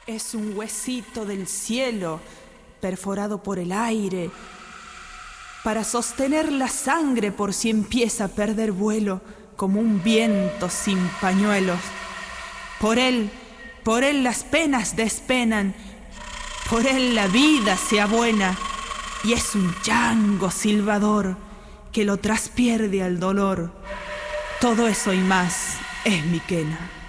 Es un huesito del cielo perforado por el aire para sostener la sangre por si empieza a perder vuelo como un viento sin pañuelos. Por él las penas despenan, por él la vida se abuena, y es un chango silbador que lo traspierde al dolor. Todo eso y más es mi quena.